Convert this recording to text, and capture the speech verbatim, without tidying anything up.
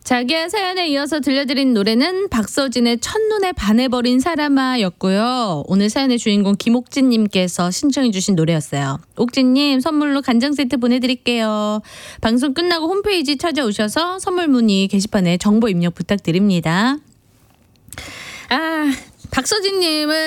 자기야 사연에 이어서 들려드린 노래는 박서진의 첫눈에 반해버린 사람아 였고요. 오늘 사연의 주인공 김옥진님께서 신청해 주신 노래였어요. 옥진님 선물로 간장 세트 보내드릴게요. 방송 끝나고 홈페이지 찾아오셔서 선물 문의 게시판에 정보 입력 부탁드립니다. 아, 박서진님은